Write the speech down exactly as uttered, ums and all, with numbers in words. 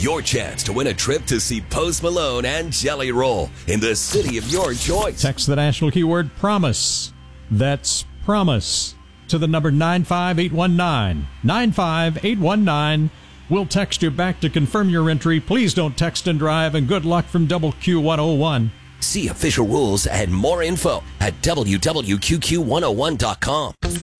your chance to win a trip to see Post Malone and Jelly Roll in the city of your choice. Text the national keyword PROMISE. That's PROMISE to the number nine five eight one nine. nine five eight one nine. We'll text you back to confirm your entry. Please don't text and drive, and good luck from W Q one oh one. See official rules and more info at W W Q Q one oh one dot com.